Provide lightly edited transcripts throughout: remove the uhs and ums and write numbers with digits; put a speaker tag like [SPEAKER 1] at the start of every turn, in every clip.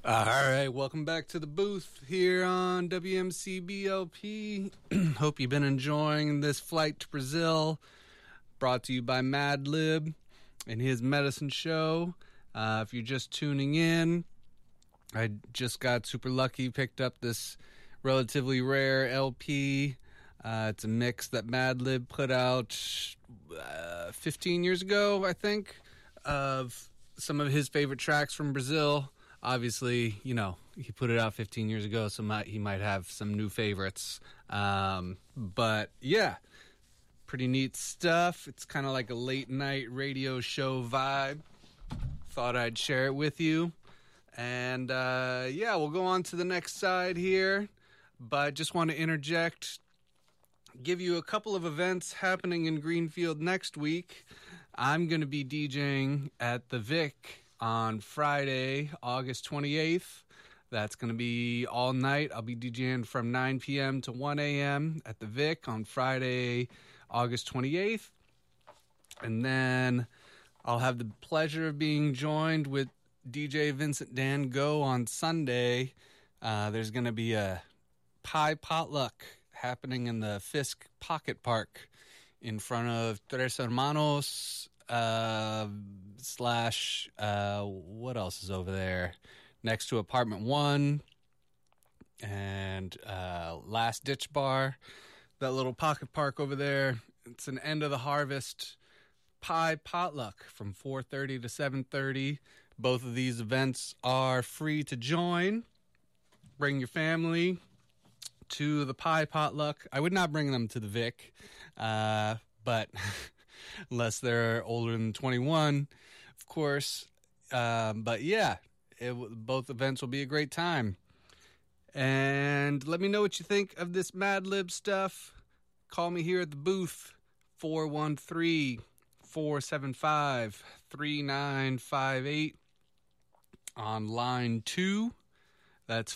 [SPEAKER 1] All right, welcome back to the booth here on WMCBLP. Hope you've been enjoying this flight to Brazil, brought to you by Madlib and his medicine show. If you're just tuning in, I just got super lucky, picked up this relatively rare LP. It's a mix that Madlib put out 15 years ago, I think, of some of his favorite tracks from Brazil. Obviously, you know, he put it out 15 years ago, so he might have some new favorites. But, yeah, pretty neat stuff. It's kind of like a late-night radio show vibe. Thought I'd share it with you. And, yeah, we'll go on to the next side here. But just want to interject, give you a couple of events happening in Greenfield next week. I'm going to be DJing at the Vic on Friday, August 28th. That's going to be all night. I'll be DJing from 9 p.m. to 1 a.m. at the Vic on Friday, August 28th. And then I'll have the pleasure of being joined with DJ Vincent Dan Go on Sunday. There's going to be a pie potluck happening in the Fisk Pocket Park in front of Tres Hermanos slash what else is over there? Next to Apartment 1 and Last Ditch Bar. That little pocket park over there. It's an end of the harvest pie potluck from 4:30 to 7:30. Both of these events are free to join. Bring your family to the pie potluck. I would not bring them to the Vic, but unless they're older than 21, of course. But yeah, both events will be a great time. And let me know what you think of this Madlib stuff. Call me here at the booth, 413-475-3958 on line 2. That's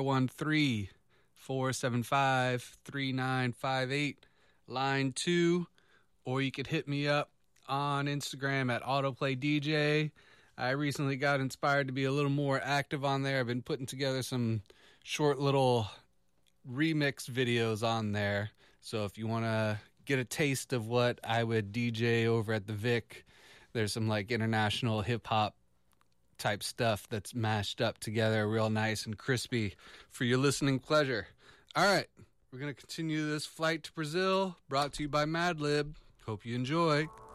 [SPEAKER 1] 413-475-3958, line 2. Or you could hit me up on Instagram at AutoplayDJ. I recently got inspired to be a little more active on there. I've been putting together some short little remix videos on there. So if you want to get a taste of what I would DJ over at the Vic, there's some like international hip-hop type stuff that's mashed up together real nice and crispy for your listening pleasure. All right, we're going to continue this flight to Brazil, brought to you by Madlib. Hope you enjoy.